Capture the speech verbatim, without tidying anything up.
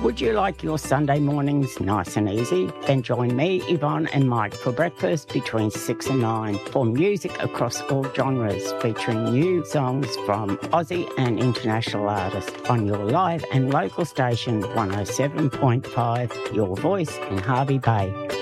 Would you like your Sunday mornings nice and easy? Then join me, Yvonne and Mike for breakfast between six and nine for music across all genres, featuring new songs from Aussie and international artists on your live and local station one oh seven point five, Your Voice in Hervey Bay.